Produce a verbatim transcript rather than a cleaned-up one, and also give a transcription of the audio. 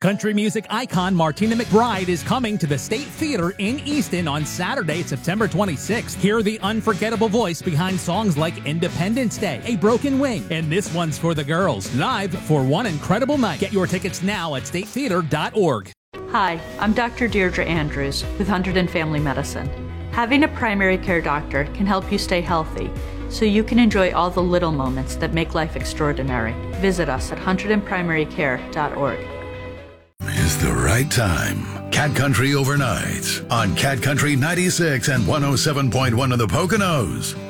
Country music icon Martina McBride is coming to the State Theater in Easton on Saturday, September twenty-sixth. Hear the unforgettable voice behind songs like Independence Day, A Broken Wing, and This One's for the Girls, live for one incredible night. Get your tickets now at state theater dot org. Hi, I'm Doctor Deirdre Andrews with Hunterdon Family Medicine. Having a primary care doctor can help you stay healthy, so you can enjoy all the little moments that make life extraordinary. Visit us at hunterdon primary care dot org. Is the right time. Cat Country overnight on Cat Country ninety-six and one oh seven point one of the Poconos.